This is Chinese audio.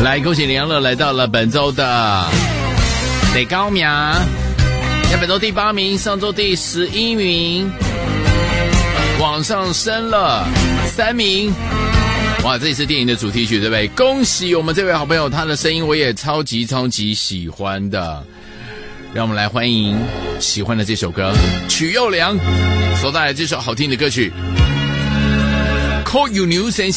来，恭喜林阳乐来到了本周的最高名，在本周第8名，上周第11名，往上升了3名。哇，这也是电影的主题曲，对不对？恭喜我们这位好朋友，他的声音我也超级喜欢的。让我们来欢迎喜欢的这首歌曲又良所带来这首好听的歌曲 Call You New Sense